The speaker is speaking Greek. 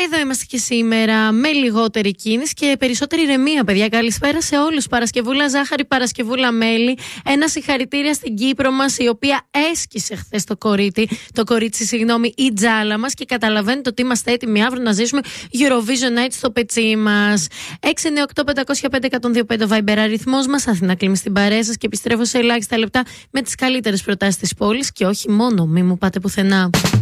Εδώ είμαστε και σήμερα με λιγότερη κίνηση και περισσότερη ηρεμία, παιδιά. Καλησπέρα σε όλους. Παρασκευούλα Ζάχαρη, Παρασκευούλα Μέλη. Ένα συγχαρητήρια στην Κύπρο μας, η οποία έσκησε χθες το κορίτσι, η τζάλα μας. Και καταλαβαίνετε ότι είμαστε έτοιμοι αύριο να ζήσουμε Eurovision Night στο πετσί μας. 698-505-125 Viber αριθμός μας. Αθηνά Κλίμη στην παρέα σας και επιστρέφω σε ελάχιστα λεπτά με τις καλύτερες προτάσεις της πόλης. Και όχι μόνο, μη μου πάτε πουθενά.